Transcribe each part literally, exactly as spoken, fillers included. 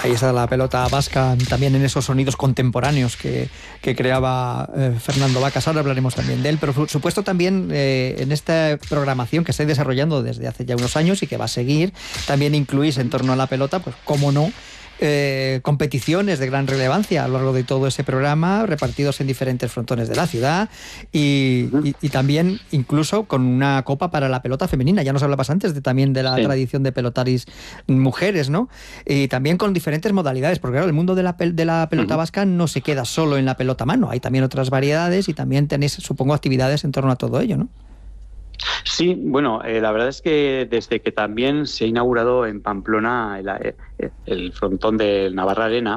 Ahí está la pelota vasca, también en esos sonidos contemporáneos que, que creaba eh, Fernando Vacas. Ahora hablaremos también de él, pero por supuesto también eh, en esta programación que estáis desarrollando desde hace ya unos años y que va a seguir, también incluís en torno a la pelota, pues cómo no, Eh, competiciones de gran relevancia a lo largo de todo ese programa, repartidos en diferentes frontones de la ciudad y, uh-huh. y, y también incluso con una copa para la pelota femenina. Ya nos hablabas antes de, también de la sí. tradición de pelotaris mujeres, ¿no? Y también con diferentes modalidades, porque claro, el mundo de la, pel- de la pelota uh-huh. vasca no se queda solo en la pelota a mano, hay también otras variedades y también tenéis, supongo, actividades en torno a todo ello, ¿no? Sí, bueno, eh, la verdad es que desde que también se ha inaugurado en Pamplona el, el frontón del Navarra Arena,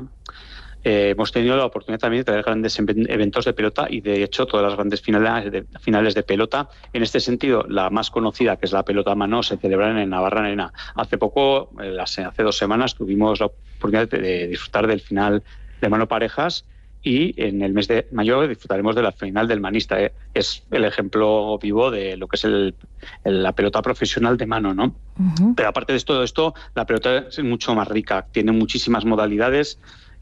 eh, hemos tenido la oportunidad también de traer grandes eventos de pelota y de hecho todas las grandes finales de, finales de pelota. En este sentido, la más conocida, que es la pelota a mano, se celebra en el Navarra Arena. Hace poco, eh, hace dos semanas, tuvimos la oportunidad de, de disfrutar del final de mano parejas. Y en el mes de mayo disfrutaremos de la final del manista. ¿eh? Es el ejemplo vivo de lo que es el, el, la pelota profesional de mano, ¿no? Uh-huh. Pero aparte de todo esto, la pelota es mucho más rica, tiene muchísimas modalidades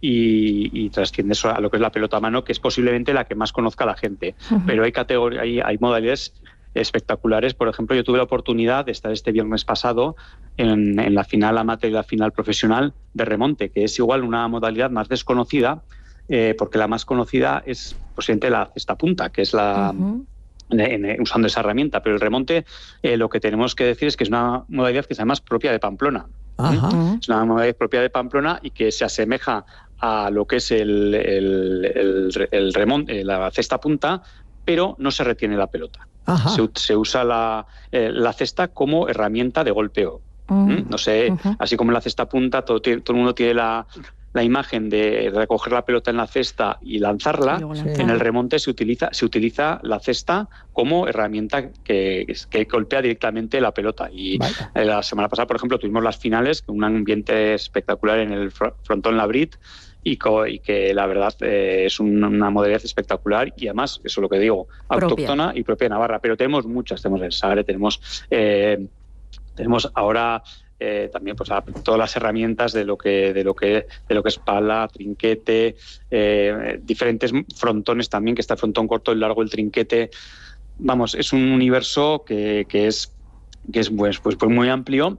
y, y trasciende eso a lo que es la pelota a mano, que es posiblemente la que más conozca la gente. Uh-huh. Pero hay categorías, hay, hay modalidades espectaculares. Por ejemplo, yo tuve la oportunidad de estar este viernes pasado en, en la final amateur y la final profesional de remonte, que es igual una modalidad más desconocida, Eh, porque la más conocida es posiblemente la cesta punta, que es la uh-huh. en, en, usando esa herramienta, pero el remonte eh, lo que tenemos que decir es que es una modalidad que es además propia de Pamplona. Uh-huh. Es una modalidad propia de Pamplona y que se asemeja a lo que es el, el, el, el remonte, la cesta punta, pero no se retiene la pelota. Uh-huh. Se, se usa la, eh, la cesta como herramienta de golpeo. Uh-huh. ¿Mm? No sé, uh-huh. así como en la cesta punta, todo, todo el mundo tiene la la imagen de recoger la pelota en la cesta y lanzarla. Sí. En el remonte se utiliza se utiliza la cesta como herramienta que, que golpea directamente la pelota. Y vaya. La semana pasada, por ejemplo, tuvimos las finales con un ambiente espectacular en el frontón Labrit y, co, y que la verdad eh, es un, una modalidad espectacular y además, eso es lo que digo, autóctona propia. Y propia de Navarra. Pero tenemos muchas, tenemos el Sagre, tenemos, eh, tenemos ahora... Eh, también pues todas las herramientas de lo que de lo que de lo que es pala, trinquete, eh, diferentes frontones también, que está el frontón corto, el largo, el trinquete. Vamos, es un universo que, que es que es pues, pues, pues muy amplio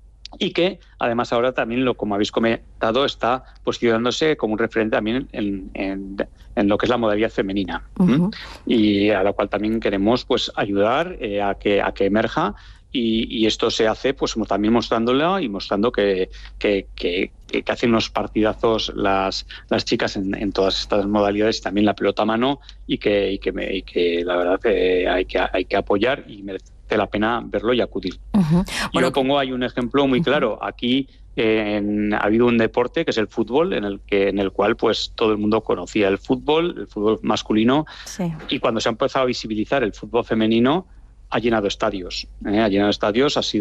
y que además ahora también, lo como habéis comentado, está posicionándose como un referente también en, en, en lo que es la modalidad femenina. Uh-huh. ¿Mm? Y a la cual también queremos pues ayudar eh, a que a que emerja. Y, y esto se hace pues también mostrándolo y mostrando que, que, que, que hacen unos partidazos las, las chicas en, en todas estas modalidades y también la pelota a mano y que, y que, me, y que la verdad eh, hay, que, hay que apoyar y merece la pena verlo y acudir. Uh-huh. Bueno, yo pongo ahí un ejemplo muy claro. Uh-huh. Aquí en, ha habido un deporte que es el fútbol, en el que en el cual pues todo el mundo conocía el fútbol, el fútbol masculino, sí. Y cuando se ha empezado a visibilizar el fútbol femenino, ha llenado estadios, ¿eh? ha llenado estadios, ha sido